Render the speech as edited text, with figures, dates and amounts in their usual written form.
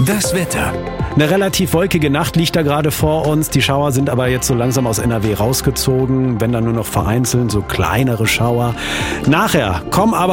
Das Wetter. Eine relativ wolkige Nacht liegt da gerade vor uns. Die Schauer sind aber jetzt so langsam aus NRW rausgezogen. Wenn dann nur noch vereinzelt so kleinere Schauer. Nachher kommen aber